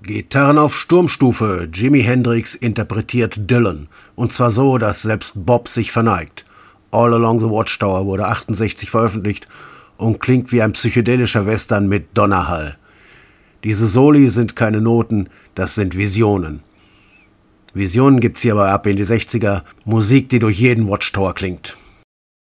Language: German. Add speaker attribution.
Speaker 1: Gitarren auf Sturmstufe. Jimi Hendrix interpretiert Dylan. Und zwar so, dass selbst Bob sich verneigt. All Along the Watchtower wurde 1968 veröffentlicht und klingt wie ein psychedelischer Western mit Donnerhall. Diese Soli sind keine Noten, das sind Visionen. Visionen gibt's hier aber ab in die 60er. Musik, die durch jeden Watchtower klingt.